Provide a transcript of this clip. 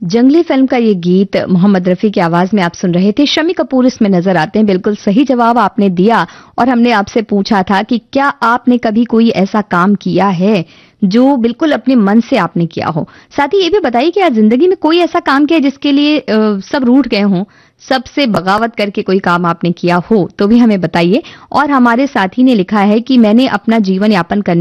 जंगली फिल्म का ये गीत मोहम्मद रफी की आवाज में आप सुन रहे थे। शम्मी कपूर इसमें नजर आते हैं। बिल्कुल सही जवाब आपने दिया। और हमने आपसे पूछा था कि क्या आपने कभी कोई ऐसा काम किया है जो बिल्कुल अपने मन से आपने किया हो। साथ ही ये भी बताइए कि आज जिंदगी में कोई ऐसा काम किया जिसके लिए सब रूठ गए हों, सबसे बगावत करके कोई काम आपने किया हो तो भी हमें बताइए। और हमारे साथी ने लिखा है कि मैंने अपना जीवन यापन करने